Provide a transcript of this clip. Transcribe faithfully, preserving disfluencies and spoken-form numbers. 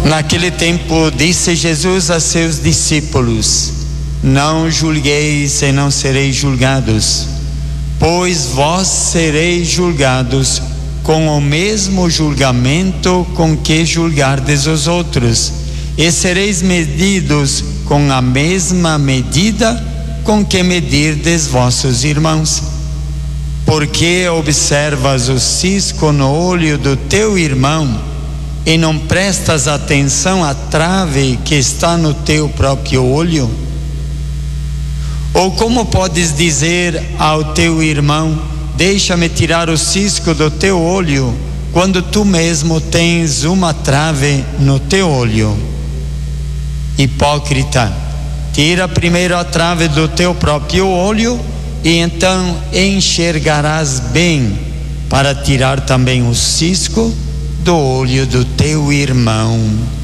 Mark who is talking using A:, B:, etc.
A: Naquele tempo disse Jesus a seus discípulos: não julgueis e não sereis julgados, pois vós sereis julgados com o mesmo julgamento com que julgardes os outros, e sereis medidos com a mesma medida com que medirdes vossos irmãos. Porque observas o cisco no olho do teu irmão e não prestas atenção à trave que está no teu próprio olho? Ou como podes dizer ao teu irmão: deixa-me tirar o cisco do teu olho, quando tu mesmo tens uma trave no teu olho? Hipócrita, tira primeiro a trave do teu próprio olho, e então enxergarás bem para tirar também o cisco do olho do teu irmão.